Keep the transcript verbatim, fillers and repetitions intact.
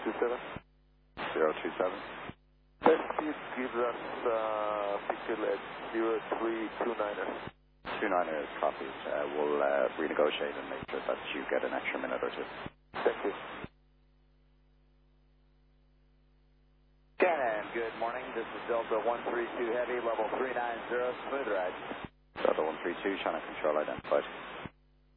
two seven. zero two seven. Best speed gives us uh, picture at zero three two niner. two niner is copied. Uh, we'll uh, renegotiate and make sure that you get an extra minute or two. Thank you. Canon, good morning. This is Delta one three two Heavy, level three nine zero, smooth ride. Delta one three two, channel control identified.